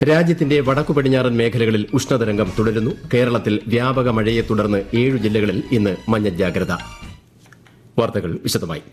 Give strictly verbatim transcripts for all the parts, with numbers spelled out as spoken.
രാജ്യത്തിന്റെ വടക്കു പടിഞ്ഞാറൻ മേഖലകളിൽ ഉഷ്ണതരംഗം തുടരുന്നു. കേരളത്തിൽ വ്യാപക മഴയെ തുടർന്ന് ഏഴു ജില്ലകളിൽ ഇന്ന് മഞ്ഞ ജാഗ്രത. വാർത്തകൾ വിശദമായി.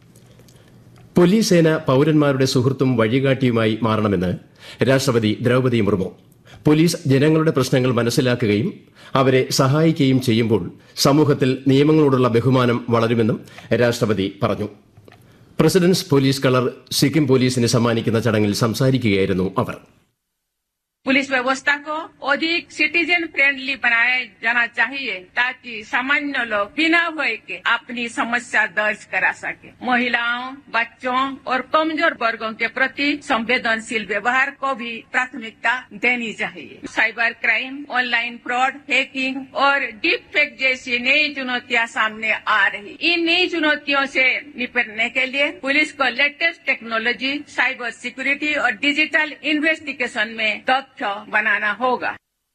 പോലീസ് സേന പൌരന്മാരുടെ സുഹൃത്തും വഴികാട്ടിയുമായി മാറണമെന്ന് രാഷ്ട്രപതി ദ്രൌപദി മുർമു. പോലീസ് ജനങ്ങളുടെ പ്രശ്നങ്ങൾ മനസ്സിലാക്കുകയും അവരെ സഹായിക്കുകയും ചെയ്യുമ്പോൾ സമൂഹത്തിൽ നിയമങ്ങളോടുള്ള ബഹുമാനം വളരുമെന്നും രാഷ്ട്രപതി പറഞ്ഞു. പ്രസിഡന്റ്സ് പോലീസ് കളർ സിക്കിം പോലീസിന് സമ്മാനിക്കുന്ന ചടങ്ങിൽ സംസാരിക്കുകയായിരുന്നു അവർ. पुलिस व्यवस्था को अधिक सिटीजन फ्रेंडली बनाया जाना चाहिए ताकि सामान्य लोग बिना भय के अपनी समस्या दर्ज करा सके. महिलाओं, बच्चों और कमजोर वर्गों के प्रति संवेदनशील व्यवहार को भी प्राथमिकता देनी चाहिए. Cyber crime, online fraud, hacking और डीप फेक जैसी नई चुनौतियां सामने आ रही. इन नई चुनौतियों से निपटने के लिए पुलिस को लेटेस्ट टेक्नोलॉजी, साइबर सिक्योरिटी और डिजिटल इन्वेस्टिगेशन में बनाना होगा.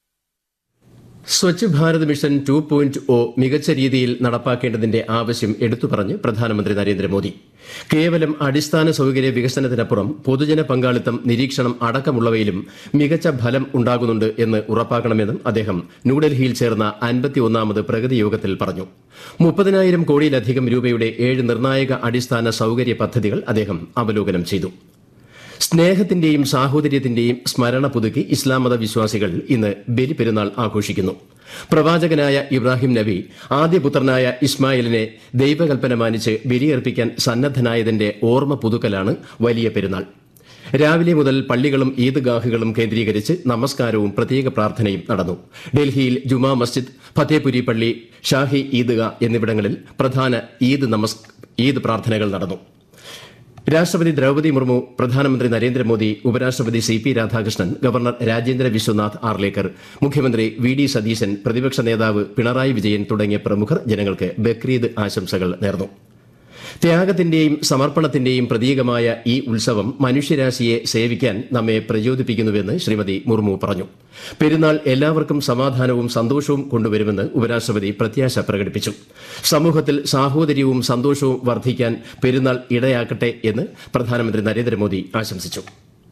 Swachh Bharat mission two point O മികച്ച രീതിയിൽ നടപ്പാക്കേണ്ടതിന്റെ ആവശ്യം എടുത്തുപറഞ്ഞ് പ്രധാനമന്ത്രി നരേന്ദ്രമോദി. കേവലം അടിസ്ഥാന സൌകര്യ വികസനത്തിനപ്പുറം പൊതുജന പങ്കാളിത്തം, നിരീക്ഷണം അടക്കമുള്ളവയിലും മികച്ച ഫലം ഉണ്ടാകുന്നുണ്ട് എന്ന് ഉറപ്പാക്കണമെന്നും അദ്ദേഹം ന്യൂഡൽഹിയിൽ ചേർന്ന അൻപത്തിയൊന്നാമത് പ്രഗതി യോഗത്തിൽ പറഞ്ഞു. മുപ്പതിനായിരം കോടിയിലധികം രൂപയുടെ ഏഴ് നിർണായക അടിസ്ഥാന സൌകര്യ പദ്ധതികൾ അദ്ദേഹം അവലോകനം ചെയ്തു. സ്നേഹത്തിന്റെയും സാഹോദര്യത്തിന്റെയും സ്മരണ പുതുക്കി ഇസ്ലാം മത വിശ്വാസികൾ ഇന്ന് ബലിപെരുന്നാൾ ആഘോഷിക്കുന്നു. പ്രവാചകനായ ഇബ്രാഹിം നബി ആദ്യപുത്രനായ ഇസ്മായിലിനെ ദൈവകൽപ്പന മാനിച്ച് ബലിയർപ്പിക്കാൻ സന്നദ്ധനായതിന്റെ ഓർമ്മ പുതുക്കലാണ് വലിയ പെരുന്നാൾ. രാവിലെ മുതൽ പള്ളികളും ഈദ്ഗാഹുകളും കേന്ദ്രീകരിച്ച് നമസ്കാരവും പ്രത്യേക പ്രാർത്ഥനയും നടന്നു. ഡൽഹിയിൽ ജുമാ മസ്ജിദ്, ഫത്തേപുരി പള്ളി, ഷാഹി ഈദ്ഗാഹ് എന്നിവിടങ്ങളിൽ പ്രധാന ഈദ് നമസ് ഈദ് പ്രാർത്ഥനകൾ നടന്നു. രാഷ്ട്രപതി ദ്രൌപദി മുർമു, പ്രധാനമന്ത്രി നരേന്ദ്രമോദി, ഉപരാഷ്ട്രപതി C P Radhakrishnan, governor Rajendra Vishwanath Arlekar, മുഖ്യമന്ത്രി വി ഡി സതീശൻ, പ്രതിപക്ഷ നേതാവ് പിണറായി വിജയൻ തുടങ്ങിയ പ്രമുഖർ ജനങ്ങൾക്ക് ബക്രീദ് ആശംസകൾ നേർന്നു. ത്യാഗത്തിന്റെയും സമർപ്പണത്തിന്റെയും പ്രതീകമായ ഈ ഉത്സവം മനുഷ്യരാശിയെ സേവിക്കാൻ നമ്മെ പ്രചോദിപ്പിക്കുന്നുവെന്ന് ശ്രീമതി മുർമു പറഞ്ഞു. പെരുന്നാൾ എല്ലാവർക്കും സമാധാനവും സന്തോഷവും കൊണ്ടുവരുമെന്ന് ഉപരാഷ്ട്രപതി പ്രത്യാശ പ്രകടിപ്പിച്ചു. സമൂഹത്തിൽ സാഹോദര്യവും സന്തോഷവും വർദ്ധിക്കാൻ പെരുന്നാൾ ഇടയാക്കട്ടെ എന്ന് പ്രധാനമന്ത്രി നരേന്ദ്രമോദി ആശംസിച്ചു.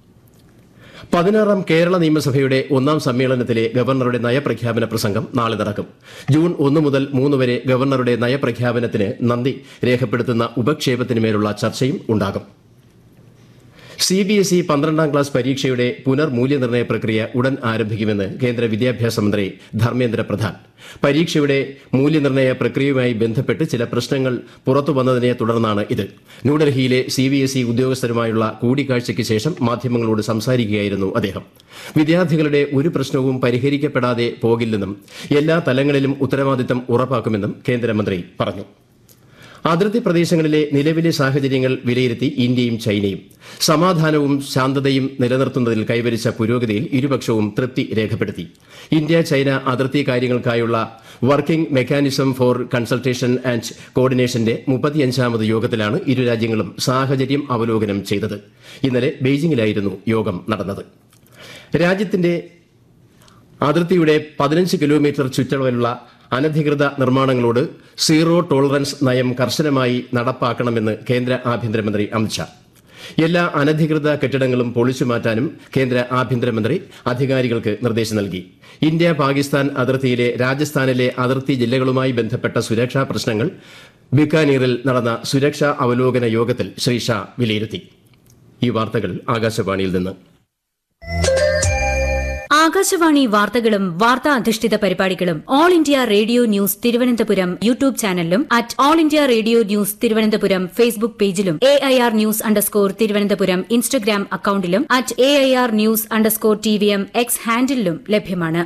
പതിനാറാം കേരള നിയമസഭയുടെ ഒന്നാം സമ്മേളനത്തിലെ ഗവർണറുടെ നയപ്രഖ്യാപന പ്രസംഗം നാളെ നടക്കും. ജൂൺ ഒന്ന് മുതൽ മൂന്ന് വരെ ഗവർണറുടെ നയപ്രഖ്യാപനത്തിന് നന്ദി രേഖപ്പെടുത്തുന്ന ഉപക്ഷേപത്തിനുമേലുള്ള ചർച്ചയും ഉണ്ടാകും. സി ബി എസ് ഇ പന്ത്രണ്ടാം ക്ലാസ് പരീക്ഷയുടെ പുനർമൂല്യനിർണ്ണയ പ്രക്രിയ ഉടൻ ആരംഭിക്കുമെന്ന് കേന്ദ്ര വിദ്യാഭ്യാസ മന്ത്രി ധർമ്മേന്ദ്ര പ്രധാൻ. പരീക്ഷയുടെ മൂല്യനിർണ്ണയ പ്രക്രിയയുമായി ബന്ധപ്പെട്ട് ചില പ്രശ്നങ്ങൾ പുറത്തുവന്നതിനെ തുടർന്നാണ് ഇത്. ന്യൂഡൽഹിയിലെ സി ബി എസ് ഇ ഉദ്യോഗസ്ഥരുമായുള്ള കൂടിക്കാഴ്ചയ്ക്ക് ശേഷം മാധ്യമങ്ങളോട് സംസാരിക്കുകയായിരുന്നു അദ്ദേഹം. വിദ്യാർത്ഥികളുടെ ഒരു പ്രശ്നവും പരിഹരിക്കപ്പെടാതെ പോകില്ലെന്നും എല്ലാ തലങ്ങളിലും ഉത്തരവാദിത്തം ഉറപ്പാക്കുമെന്നും കേന്ദ്രമന്ത്രി പറഞ്ഞു. അതിർത്തി പ്രദേശങ്ങളിലെ നിലവിലെ സാഹചര്യങ്ങൾ വിലയിരുത്തി ഇന്ത്യയും ചൈനയും. സമാധാനവും ശാന്തതയും നിലനിർത്തുന്നതിൽ കൈവരിച്ച പുരോഗതിയിൽ ഇരുപക്ഷവും തൃപ്തി രേഖപ്പെടുത്തി. ഇന്ത്യ ചൈന അതിർത്തി കാര്യങ്ങൾക്കായുള്ള working mechanism four consultation and കോർഡിനേഷന്റെ മുപ്പത്തിയഞ്ചാമത് യോഗത്തിലാണ് ഇരു രാജ്യങ്ങളും സാഹചര്യം അവലോകനം ചെയ്തത്. ഇന്നലെ ബെയ്ജിംഗിലായിരുന്നു യോഗം നടന്നത്. രാജ്യത്തിന്റെ അതിർത്തിയുടെ പതിനഞ്ച് കിലോമീറ്റർ ചുറ്റളവിലുള്ള അനധികൃത നിർമ്മാണങ്ങളോട് സീറോ ടോളറൻസ് നയം കർശനമായി നടപ്പാക്കണമെന്ന് കേന്ദ്ര ആഭ്യന്തരമന്ത്രി അമിത്ഷാ. എല്ലാ അനധികൃത കെട്ടിടങ്ങളും പൊളിച്ചുമാറ്റാനും കേന്ദ്ര ആഭ്യന്തരമന്ത്രി അധികാരികൾക്ക് നിർദ്ദേശം നൽകി. ഇന്ത്യ പാകിസ്ഥാൻ അതിർത്തിയിലെ രാജസ്ഥാനിലെ അതിർത്തി ജില്ലകളുമായി ബന്ധപ്പെട്ട സുരക്ഷാ പ്രശ്നങ്ങൾ ബിക്കാനീറിൽ നടന്ന സുരക്ഷാ അവലോകന യോഗത്തിൽ ശ്രീ ഷാ വിലയിരുത്തി. ഈ വാർത്തകൾ ആകാശവാണിയിൽ നിന്ന്. ആകാശവാണി വാർത്തകളും വാർത്താ അധിഷ്ഠിത പരിപാടികളും all India radio news Thiruvananthapuram YouTube ചാനലിലും at all India radio news Thiruvananthapuram Facebook പേജിലും A I R news underscore Thiruvananthapuram Instagram അക്കൌണ്ടിലും at A I R news underscore T V M X ഹാൻഡിലും ലഭ്യമാണ്.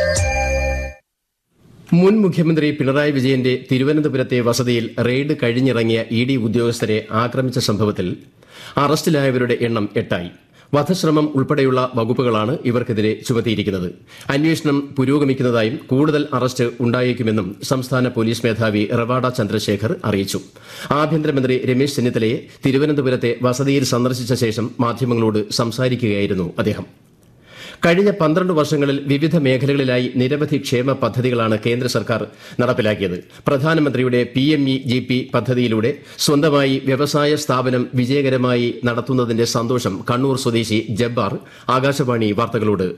മുൻ മുഖ്യമന്ത്രി പിണറായി വിജയന്റെ തിരുവനന്തപുരത്തെ വസതിയിൽ റെയ്ഡ് കഴിഞ്ഞിറങ്ങിയ ഇ ഡി ഉദ്യോഗസ്ഥരെ ആക്രമിച്ച സംഭവത്തിൽ അറസ്റ്റിലായവരുടെ എണ്ണം എട്ടായി. വധശ്രമം ഉൾപ്പെടെയുള്ള വകുപ്പുകളാണ് ഇവർക്കെതിരെ ചുമത്തിയിരിക്കുന്നത്. അന്വേഷണം പുരോഗമിക്കുന്നതായും കൂടുതൽ അറസ്റ്റ് ഉണ്ടായേക്കുമെന്നും സംസ്ഥാന പോലീസ് മേധാവി റവാഡ ചന്ദ്രശേഖർ അറിയിച്ചു. ആഭ്യന്തരമന്ത്രി രമേശ് ചെന്നിത്തലയെ തിരുവനന്തപുരത്തെ വസതിയിൽ സന്ദർശിച്ച ശേഷം മാധ്യമങ്ങളോട് സംസാരിക്കുകയായിരുന്നു അദ്ദേഹം. കഴിഞ്ഞ പന്ത്രണ്ട് വർഷങ്ങളിൽ വിവിധ മേഖലകളിലായി നിരവധി ക്ഷേമ പദ്ധതികളാണ് കേന്ദ്ര സർക്കാർ നടപ്പിലാക്കിയത്. പ്രധാനമന്ത്രിയുടെ P M E G P പദ്ധതിയിലൂടെ സ്വന്തമായി വ്യവസായ സ്ഥാപനം വിജയകരമായി നടത്തുന്നതിന്റെ സന്തോഷം കണ്ണൂർ സ്വദേശി ജബ്ബാർ ആകാശവാണി വാർത്തകളോട്